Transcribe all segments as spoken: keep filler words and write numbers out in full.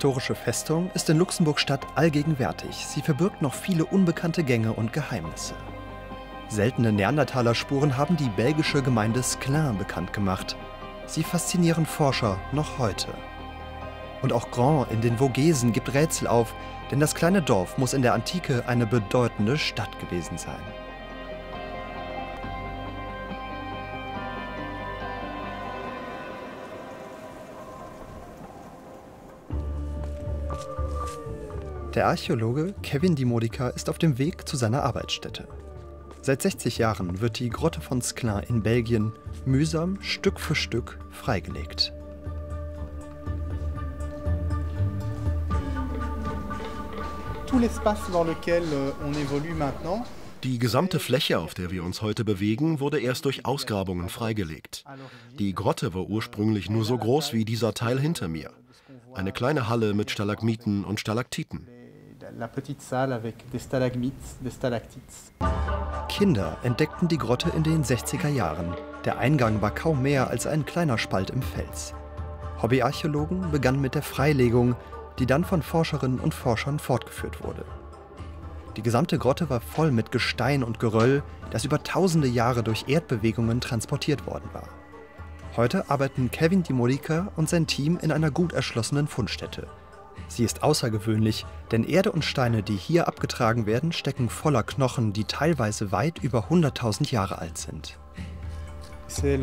historische Festung ist in Luxemburg-Stadt allgegenwärtig. Sie verbirgt noch viele unbekannte Gänge und Geheimnisse. Seltene Neandertaler-Spuren haben die belgische Gemeinde Sclin bekannt gemacht. Sie faszinieren Forscher noch heute. Und auch Grand in den Vogesen gibt Rätsel auf, denn das kleine Dorf muss in der Antike eine bedeutende Stadt gewesen sein. Der Archäologe Kevin Di Modica ist auf dem Weg zu seiner Arbeitsstätte. Seit sechzig Jahren wird die Grotte von Sclin in Belgien mühsam Stück für Stück freigelegt. Die gesamte Fläche, auf der wir uns heute bewegen, wurde erst durch Ausgrabungen freigelegt. Die Grotte war ursprünglich nur so groß wie dieser Teil hinter mir. Eine kleine Halle mit Stalagmiten und Stalaktiten. Kinder entdeckten die Grotte in den sechziger Jahren. Der Eingang war kaum mehr als ein kleiner Spalt im Fels. Hobbyarchäologen begannen mit der Freilegung, die dann von Forscherinnen und Forschern fortgeführt wurde. Die gesamte Grotte war voll mit Gestein und Geröll, das über tausende Jahre durch Erdbewegungen transportiert worden war. Heute arbeiten Kevin Di Modica und sein Team in einer gut erschlossenen Fundstätte. Sie ist außergewöhnlich, denn Erde und Steine, die hier abgetragen werden, stecken voller Knochen, die teilweise weit über hunderttausend Jahre alt sind. Sie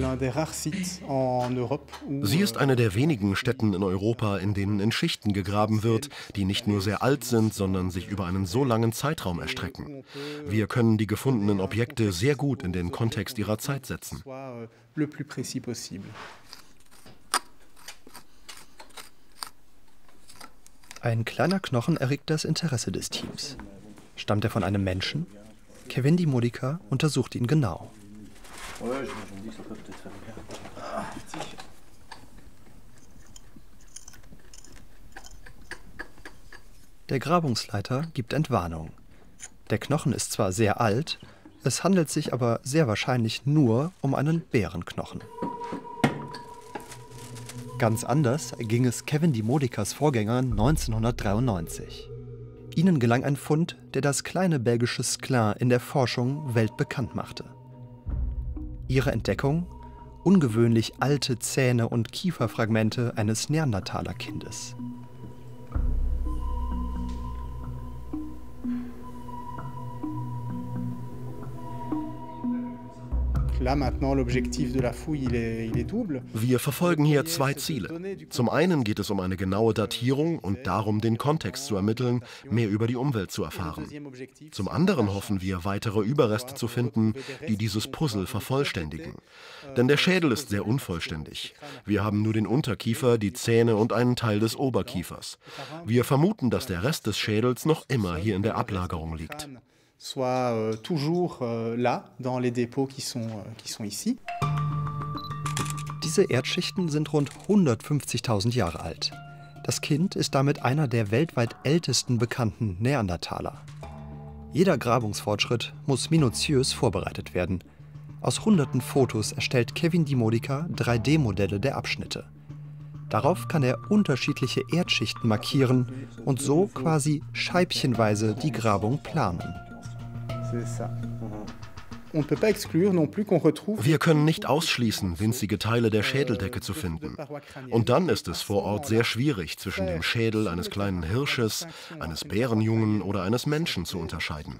ist eine der wenigen Stätten in Europa, in denen in Schichten gegraben wird, die nicht nur sehr alt sind, sondern sich über einen so langen Zeitraum erstrecken. Wir können die gefundenen Objekte sehr gut in den Kontext ihrer Zeit setzen. Ein kleiner Knochen erregt das Interesse des Teams. Stammt er von einem Menschen? Kevin Di Modica untersucht ihn genau. Der Grabungsleiter gibt Entwarnung. Der Knochen ist zwar sehr alt, es handelt sich aber sehr wahrscheinlich nur um einen Bärenknochen. Ganz anders ging es Kevin Di Modicas Vorgängern neunzehnhundertdreiundneunzig. Ihnen gelang ein Fund, der das kleine belgische Sclin in der Forschung weltbekannt machte. Ihre Entdeckung? Ungewöhnlich alte Zähne und Kieferfragmente eines Neandertaler-Kindes. Wir verfolgen hier zwei Ziele. Zum einen geht es um eine genaue Datierung und darum, den Kontext zu ermitteln, mehr über die Umwelt zu erfahren. Zum anderen hoffen wir, weitere Überreste zu finden, die dieses Puzzle vervollständigen. Denn der Schädel ist sehr unvollständig. Wir haben nur den Unterkiefer, die Zähne und einen Teil des Oberkiefers. Wir vermuten, dass der Rest des Schädels noch immer hier in der Ablagerung liegt. soit euh, toujours euh, là, dans les dépôts qui sont, euh, qui sont ici. Diese Erdschichten sind rund hundertfünfzigtausend Jahre alt. Das Kind ist damit einer der weltweit ältesten bekannten Neandertaler. Jeder Grabungsfortschritt muss minutiös vorbereitet werden. Aus hunderten Fotos erstellt Kevin Di Modica drei D Modelle der Abschnitte. Darauf kann er unterschiedliche Erdschichten markieren und so quasi scheibchenweise die Grabung planen. Wir können nicht ausschließen, winzige Teile der Schädeldecke zu finden. Und dann ist es vor Ort sehr schwierig, zwischen dem Schädel eines kleinen Hirsches, eines Bärenjungen oder eines Menschen zu unterscheiden.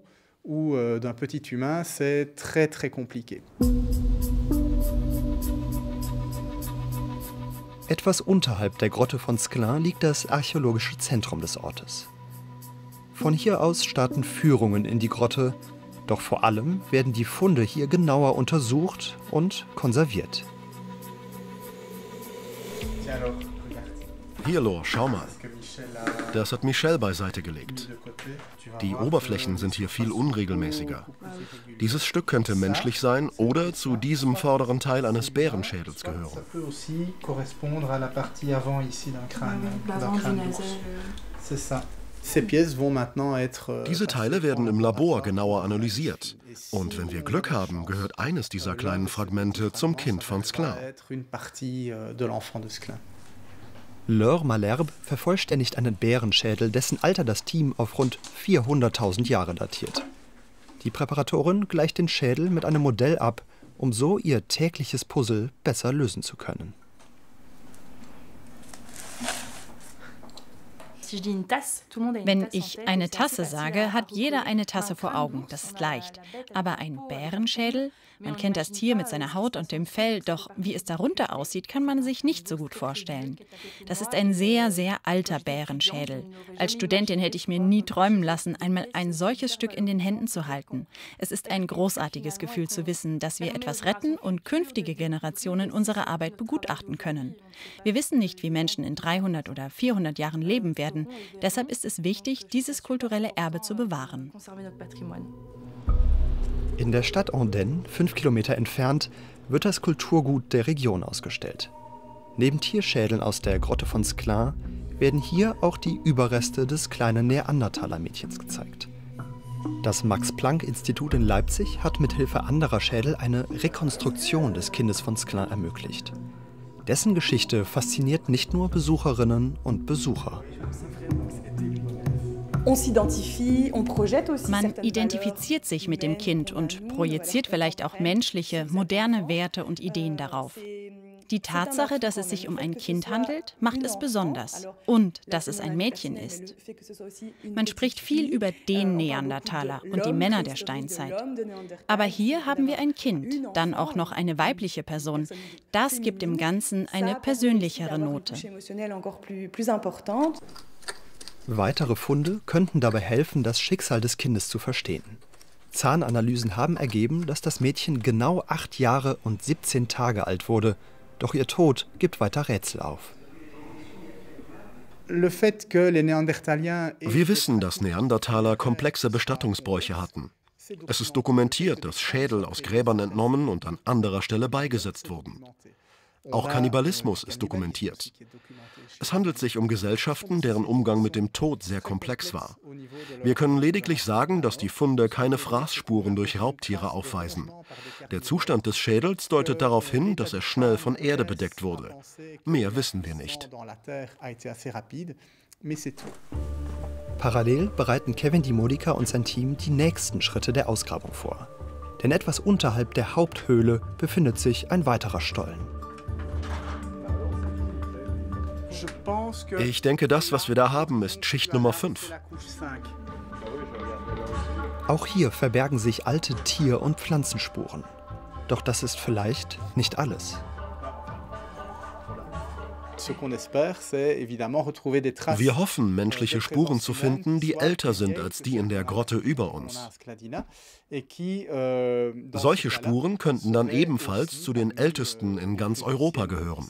Etwas unterhalb der Grotte von Sclin liegt das archäologische Zentrum des Ortes. Von hier aus starten Führungen in die Grotte, doch vor allem werden die Funde hier genauer untersucht und konserviert. Hier, Lor, schau mal. Das hat Michel beiseite gelegt. Die Oberflächen sind hier viel unregelmäßiger. Dieses Stück könnte menschlich sein oder zu diesem vorderen Teil eines Bärenschädels gehören. Diese Teile werden im Labor genauer analysiert. Und wenn wir Glück haben, gehört eines dieser kleinen Fragmente zum Kind von Sclin. Laure Malherbe vervollständigt einen Bärenschädel, dessen Alter das Team auf rund vierhunderttausend Jahre datiert. Die Präparatorin gleicht den Schädel mit einem Modell ab, um so ihr tägliches Puzzle besser lösen zu können. Wenn ich eine Tasse sage, hat jeder eine Tasse vor Augen. Das ist leicht. Aber ein Bärenschädel? Man kennt das Tier mit seiner Haut und dem Fell, doch wie es darunter aussieht, kann man sich nicht so gut vorstellen. Das ist ein sehr, sehr alter Bärenschädel. Als Studentin hätte ich mir nie träumen lassen, einmal ein solches Stück in den Händen zu halten. Es ist ein großartiges Gefühl zu wissen, dass wir etwas retten und künftige Generationen unsere Arbeit begutachten können. Wir wissen nicht, wie Menschen in dreihundert oder vierhundert Jahren leben werden. Deshalb ist es wichtig, dieses kulturelle Erbe zu bewahren. In der Stadt Andenne, fünf Kilometer entfernt, wird das Kulturgut der Region ausgestellt. Neben Tierschädeln aus der Grotte von Sclin werden hier auch die Überreste des kleinen Neandertaler-Mädchens gezeigt. Das Max-Planck-Institut in Leipzig hat mithilfe anderer Schädel eine Rekonstruktion des Kindes von Sclin ermöglicht. Dessen Geschichte fasziniert nicht nur Besucherinnen und Besucher. Man identifiziert sich mit dem Kind und projiziert vielleicht auch menschliche, moderne Werte und Ideen darauf. Die Tatsache, dass es sich um ein Kind handelt, macht es besonders. Und dass es ein Mädchen ist. Man spricht viel über den Neandertaler und die Männer der Steinzeit. Aber hier haben wir ein Kind, dann auch noch eine weibliche Person. Das gibt dem Ganzen eine persönlichere Note. Weitere Funde könnten dabei helfen, das Schicksal des Kindes zu verstehen. Zahnanalysen haben ergeben, dass das Mädchen genau acht Jahre und siebzehn Tage alt wurde. Doch ihr Tod gibt weiter Rätsel auf. Wir wissen, dass Neandertaler komplexe Bestattungsbräuche hatten. Es ist dokumentiert, dass Schädel aus Gräbern entnommen und an anderer Stelle beigesetzt wurden. Auch Kannibalismus ist dokumentiert. Es handelt sich um Gesellschaften, deren Umgang mit dem Tod sehr komplex war. Wir können lediglich sagen, dass die Funde keine Fraßspuren durch Raubtiere aufweisen. Der Zustand des Schädels deutet darauf hin, dass er schnell von Erde bedeckt wurde. Mehr wissen wir nicht. Parallel bereiten Kevin Dimodica und sein Team die nächsten Schritte der Ausgrabung vor. Denn etwas unterhalb der Haupthöhle befindet sich ein weiterer Stollen. Ich denke, das, was wir da haben, ist Schicht Nummer fünf. Auch hier verbergen sich alte Tier- und Pflanzenspuren. Doch das ist vielleicht nicht alles. Wir hoffen, menschliche Spuren zu finden, die älter sind als die in der Grotte über uns. Solche Spuren könnten dann ebenfalls zu den ältesten in ganz Europa gehören.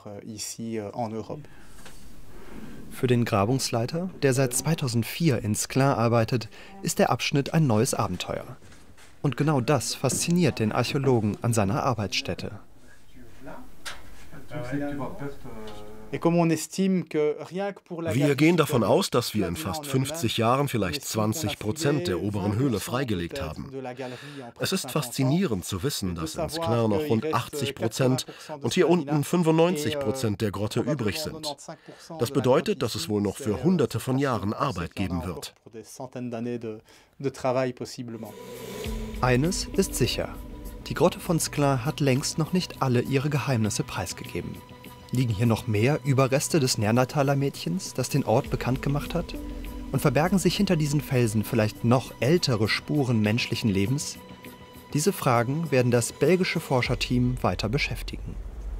Für den Grabungsleiter, der seit zweitausendvier in Sclin arbeitet, ist der Abschnitt ein neues Abenteuer. Und genau das fasziniert den Archäologen an seiner Arbeitsstätte. Wir gehen davon aus, dass wir in fast fünfzig Jahren vielleicht zwanzig Prozent der oberen Höhle freigelegt haben. Es ist faszinierend zu wissen, dass in Sclin noch rund achtzig Prozent und hier unten fünfundneunzig Prozent der Grotte übrig sind. Das bedeutet, dass es wohl noch für Hunderte von Jahren Arbeit geben wird. Eines ist sicher: Die Grotte von Sclin hat längst noch nicht alle ihre Geheimnisse preisgegeben. Liegen hier noch mehr Überreste des Neandertaler-Mädchens, das den Ort bekannt gemacht hat? Und verbergen sich hinter diesen Felsen vielleicht noch ältere Spuren menschlichen Lebens? Diese Fragen werden das belgische Forscherteam weiter beschäftigen.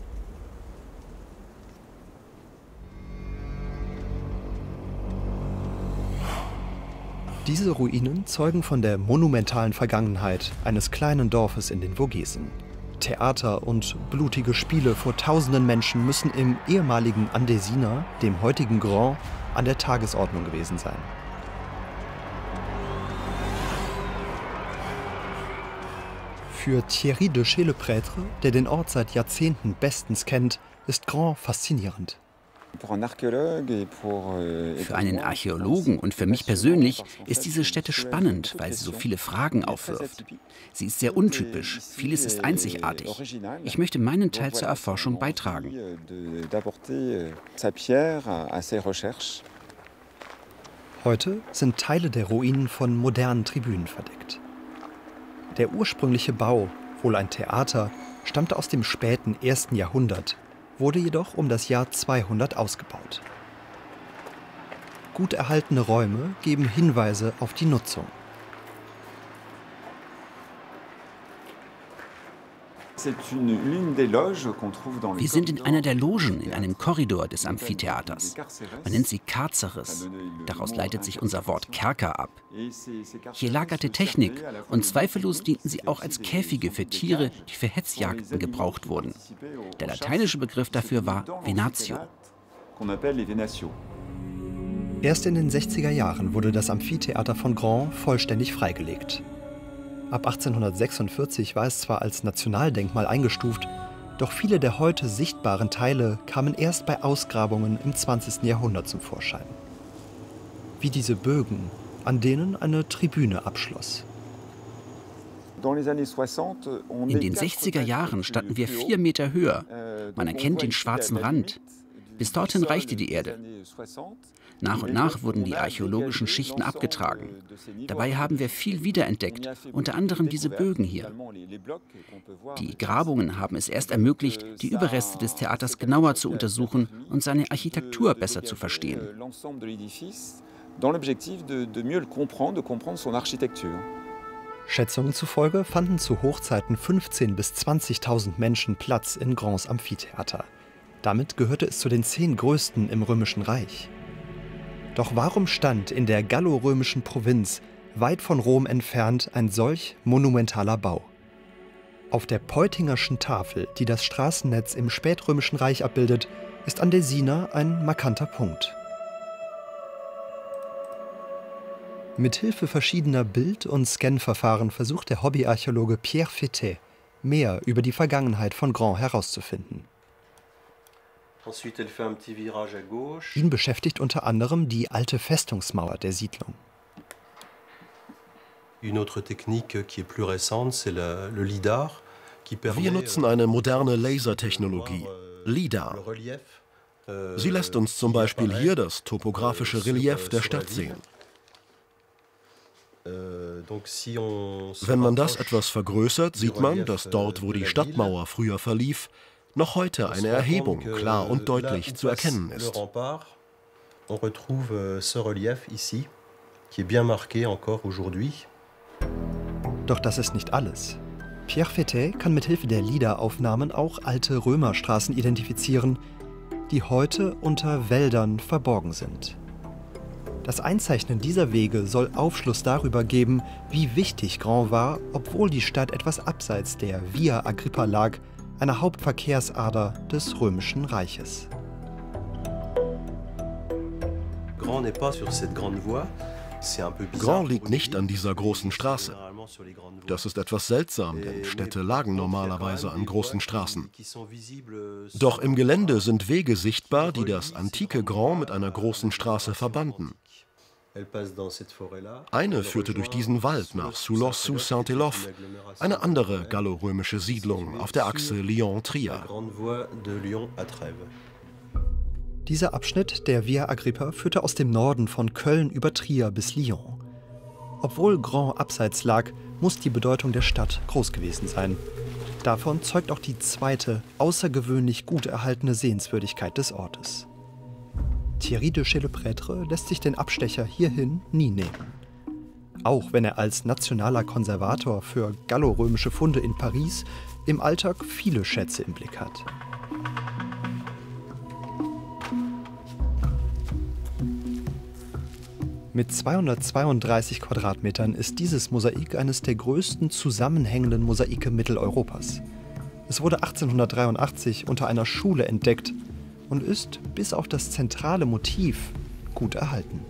Diese Ruinen zeugen von der monumentalen Vergangenheit eines kleinen Dorfes in den Vogesen. Theater und blutige Spiele vor tausenden Menschen müssen im ehemaligen Andesina, dem heutigen Grand, an der Tagesordnung gewesen sein. Für Thierry de Chez-le-Prêtre, der den Ort seit Jahrzehnten bestens kennt, ist Grand faszinierend. Für einen Archäologen und für mich persönlich ist diese Stätte spannend, weil sie so viele Fragen aufwirft. Sie ist sehr untypisch, vieles ist einzigartig. Ich möchte meinen Teil zur Erforschung beitragen. Heute sind Teile der Ruinen von modernen Tribünen verdeckt. Der ursprüngliche Bau, wohl ein Theater, stammte aus dem späten ersten Jahrhundert, wurde jedoch um das Jahr zweihundert ausgebaut. Gut erhaltene Räume geben Hinweise auf die Nutzung. Wir sind in einer der Logen in einem Korridor des Amphitheaters. Man nennt sie Carceres. Daraus leitet sich unser Wort Kerker ab. Hier lagerte Technik und zweifellos dienten sie auch als Käfige für Tiere, die für Hetzjagden gebraucht wurden. Der lateinische Begriff dafür war Venatio. Erst in den sechziger Jahren wurde das Amphitheater von Grand vollständig freigelegt. Ab achtzehnhundertsechsundvierzig war es zwar als Nationaldenkmal eingestuft, doch viele der heute sichtbaren Teile kamen erst bei Ausgrabungen im zwanzigsten Jahrhundert zum Vorschein. Wie diese Bögen, an denen eine Tribüne abschloss. In den sechziger Jahren standen wir vier Meter höher. Man erkennt den schwarzen Rand. Bis dorthin reichte die Erde. Nach und nach wurden die archäologischen Schichten abgetragen. Dabei haben wir viel wiederentdeckt, unter anderem diese Bögen hier. Die Grabungen haben es erst ermöglicht, die Überreste des Theaters genauer zu untersuchen und seine Architektur besser zu verstehen. Schätzungen zufolge fanden zu Hochzeiten fünfzehntausend bis zwanzigtausend Menschen Platz in Grands Amphitheater. Damit gehörte es zu den zehn größten im Römischen Reich. Doch warum stand in der gallorömischen Provinz, weit von Rom entfernt, ein solch monumentaler Bau? Auf der Peutingerschen Tafel, die das Straßennetz im spätrömischen Reich abbildet, ist an der Sina ein markanter Punkt. Mithilfe verschiedener Bild- und Scanverfahren versucht der Hobbyarchäologe Pierre Fettet, mehr über die Vergangenheit von Grand herauszufinden. Ihn beschäftigt unter anderem die alte Festungsmauer der Siedlung. Wir nutzen eine moderne Lasertechnologie, LIDAR. Sie lässt uns zum Beispiel hier das topografische Relief der Stadt sehen. Wenn man das etwas vergrößert, sieht man, dass dort, wo die Stadtmauer früher verlief, noch heute eine Erhebung klar und deutlich zu erkennen ist. Doch das ist nicht alles. Pierre Fettet kann mithilfe der LIDAR-Aufnahmen auch alte Römerstraßen identifizieren, die heute unter Wäldern verborgen sind. Das Einzeichnen dieser Wege soll Aufschluss darüber geben, wie wichtig Grand war, obwohl die Stadt etwas abseits der Via Agrippa lag, einer Hauptverkehrsader des Römischen Reiches. Grand liegt nicht an dieser großen Straße. Das ist etwas seltsam, denn Städte lagen normalerweise an großen Straßen. Doch im Gelände sind Wege sichtbar, die das antike Grand mit einer großen Straße verbanden. Eine führte durch diesen Wald nach Soulos-sous-Saint-Élophe, eine andere gallorömische Siedlung auf der Achse Lyon-Trier. Dieser Abschnitt der Via Agrippa führte aus dem Norden von Köln über Trier bis Lyon. Obwohl Grand abseits lag, muss die Bedeutung der Stadt groß gewesen sein. Davon zeugt auch die zweite, außergewöhnlich gut erhaltene Sehenswürdigkeit des Ortes. Thierry de Cheleprêtre lässt sich den Abstecher hierhin nie nehmen. Auch wenn er als nationaler Konservator für gallorömische Funde in Paris im Alltag viele Schätze im Blick hat. Mit zweihundertzweiunddreißig Quadratmetern ist dieses Mosaik eines der größten zusammenhängenden Mosaike Mitteleuropas. Es wurde achtzehnhundertdreiundachtzig unter einer Schule entdeckt und ist, bis auf das zentrale Motiv, gut erhalten.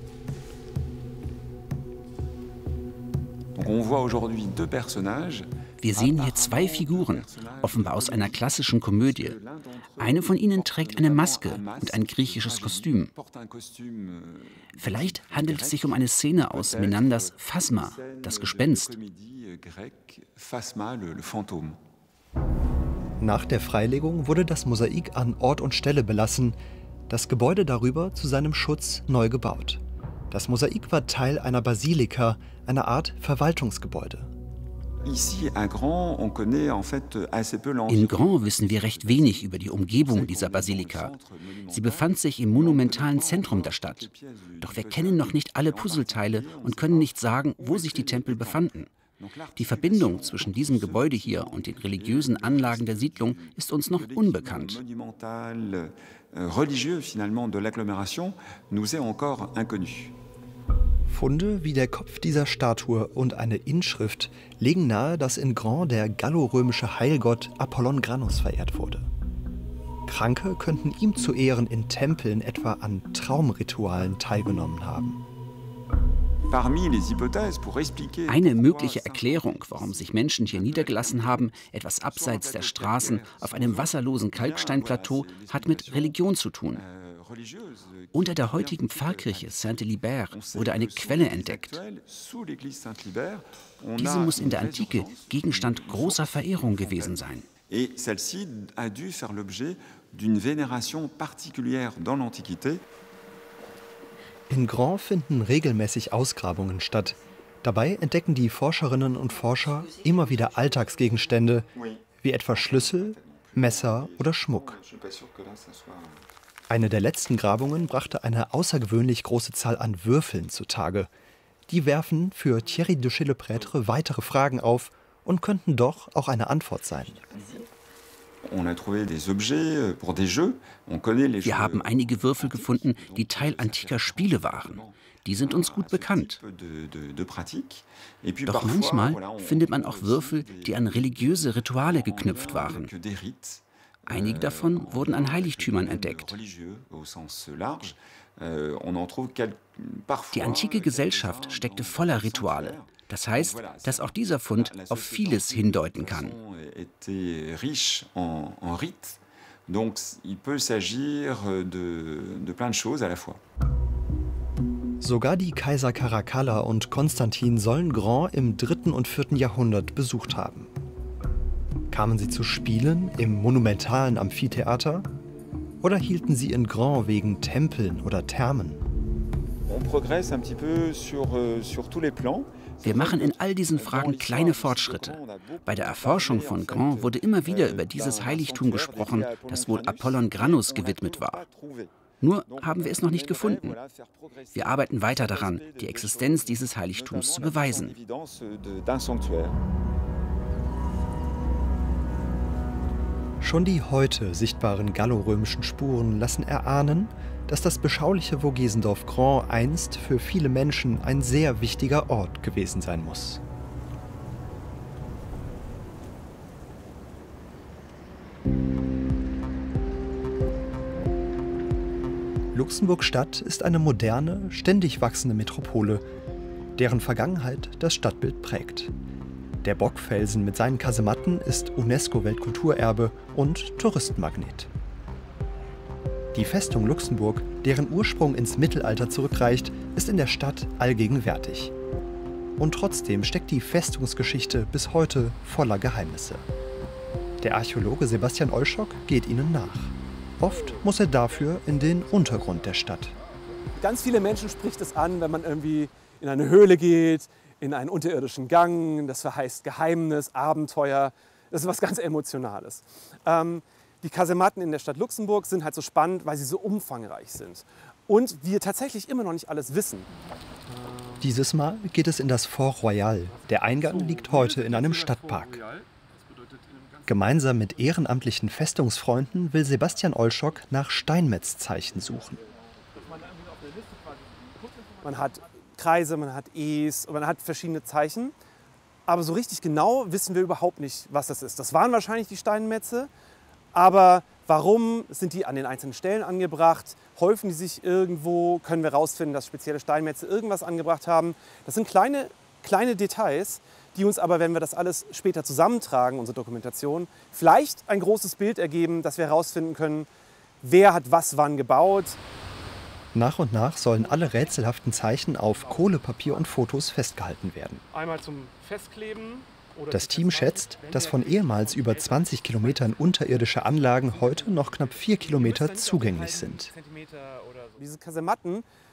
Wir sehen hier zwei Figuren, offenbar aus einer klassischen Komödie. Eine von ihnen trägt eine Maske und ein griechisches Kostüm. Vielleicht handelt es sich um eine Szene aus Menanders Phasma, das Gespenst. Nach der Freilegung wurde das Mosaik an Ort und Stelle belassen, das Gebäude darüber zu seinem Schutz neu gebaut. Das Mosaik war Teil einer Basilika, einer Art Verwaltungsgebäude. In Grand wissen wir recht wenig über die Umgebung dieser Basilika. Sie befand sich im monumentalen Zentrum der Stadt. Doch wir kennen noch nicht alle Puzzleteile und können nicht sagen, wo sich die Tempel befanden. Die Verbindung zwischen diesem Gebäude hier und den religiösen Anlagen der Siedlung ist uns noch unbekannt. Funde wie der Kopf dieser Statue und eine Inschrift legen nahe, dass in Grand der gallorömische Heilgott Apollon Granus verehrt wurde. Kranke könnten ihm zu Ehren in Tempeln etwa an Traumritualen teilgenommen haben. Eine mögliche Erklärung, warum sich Menschen hier niedergelassen haben, etwas abseits der Straßen auf einem wasserlosen Kalksteinplateau, hat mit Religion zu tun. Unter der heutigen Pfarrkirche Saint-Lilibert wurde eine Quelle entdeckt. Diese muss in der Antike Gegenstand großer Verehrung gewesen sein. In Grand finden regelmäßig Ausgrabungen statt. Dabei entdecken die Forscherinnen und Forscher immer wieder Alltagsgegenstände, wie etwa Schlüssel, Messer oder Schmuck. Eine der letzten Grabungen brachte eine außergewöhnlich große Zahl an Würfeln zutage. Die werfen für Thierry Duché-Le-Prêtre weitere Fragen auf und könnten doch auch eine Antwort sein. Wir haben einige Würfel gefunden, die Teil antiker Spiele waren. Die sind uns gut bekannt. Doch manchmal findet man auch Würfel, die an religiöse Rituale geknüpft waren. Einige davon wurden an Heiligtümern entdeckt. Die antike Gesellschaft steckte voller Rituale. Das heißt, dass auch dieser Fund auf vieles hindeuten kann. Sogar die Kaiser Caracalla und Konstantin sollen Grand im dritten und vierten Jahrhundert besucht haben. Kamen sie zu Spielen im monumentalen Amphitheater? Oder hielten sie in Grand wegen Tempeln oder Thermen? Wir machen in all diesen Fragen kleine Fortschritte. Bei der Erforschung von Grand wurde immer wieder über dieses Heiligtum gesprochen, das wohl Apollon Granus gewidmet war. Nur haben wir es noch nicht gefunden. Wir arbeiten weiter daran, die Existenz dieses Heiligtums zu beweisen. Schon die heute sichtbaren gallorömischen Spuren lassen erahnen, dass das beschauliche Vogesendorf Grand einst für viele Menschen ein sehr wichtiger Ort gewesen sein muss. Luxemburg-Stadt ist eine moderne, ständig wachsende Metropole, deren Vergangenheit das Stadtbild prägt. Der Bockfelsen mit seinen Kasematten ist UNESCO-Weltkulturerbe und Touristenmagnet. Die Festung Luxemburg, deren Ursprung ins Mittelalter zurückreicht, ist in der Stadt allgegenwärtig. Und trotzdem steckt die Festungsgeschichte bis heute voller Geheimnisse. Der Archäologe Sebastian Olschok geht ihnen nach. Oft muss er dafür in den Untergrund der Stadt. Ganz viele Menschen spricht es an, wenn man irgendwie in eine Höhle geht, in einen unterirdischen Gang. Das verheißt Geheimnis, Abenteuer. Das ist was ganz Emotionales. Ähm, die Kasematten in der Stadt Luxemburg sind halt so spannend, weil sie so umfangreich sind. Und wir tatsächlich immer noch nicht alles wissen. Dieses Mal geht es in das Fort Royal. Der Eingang liegt heute in einem Stadtpark. Gemeinsam mit ehrenamtlichen Festungsfreunden will Sebastian Olschok nach Steinmetzzeichen suchen. Man hat Kreise, man hat E's, man hat verschiedene Zeichen. Aber so richtig genau wissen wir überhaupt nicht, was das ist. Das waren wahrscheinlich die Steinmetze, aber warum sind die an den einzelnen Stellen angebracht? Häufen die sich irgendwo? Können wir herausfinden, dass spezielle Steinmetze irgendwas angebracht haben? Das sind kleine, kleine Details, die uns aber, wenn wir das alles später zusammentragen, unsere Dokumentation, vielleicht ein großes Bild ergeben, dass wir herausfinden können, wer hat was wann gebaut. Nach und nach sollen alle rätselhaften Zeichen auf Kohle, Papier und Fotos festgehalten werden. Einmal zum Festkleben. Das Team schätzt, dass von ehemals über zwanzig Kilometern unterirdische Anlagen heute noch knapp vier Kilometer zugänglich sind. Diese Kasematten